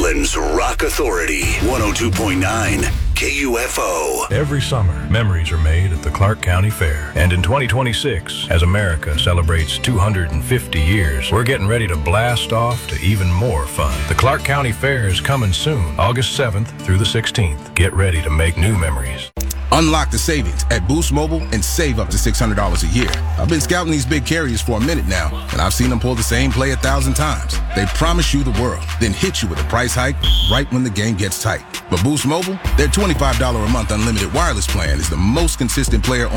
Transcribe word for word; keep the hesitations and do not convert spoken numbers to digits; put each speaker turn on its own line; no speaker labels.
Portland's Rock Authority, one oh two point nine K U F O.
Every summer, memories are made at the Clark County Fair. And in twenty twenty-six, as America celebrates two hundred fifty years, we're getting ready to blast off to even more fun. The Clark County Fair is coming soon, August seventh through the sixteenth. Get ready to make new memories.
Unlock the savings at Boost Mobile and save up to six hundred dollars a year. I've been scouting these big carriers for a minute now, and I've seen them pull the same play a thousand times. They promise you the world, then hit you with a price hike right when the game gets tight. But Boost Mobile, their twenty-five dollars a month unlimited wireless plan is the most consistent player